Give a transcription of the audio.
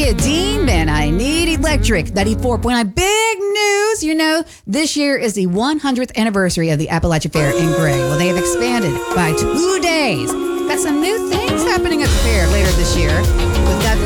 Olivia Dean, I Need Electric, 94.9. Big news. You know, this year is the 100th anniversary of the Appalachia Fair in Gray. Well, they have expanded by 2 days. Got some new things happening at the fair later this year. We've got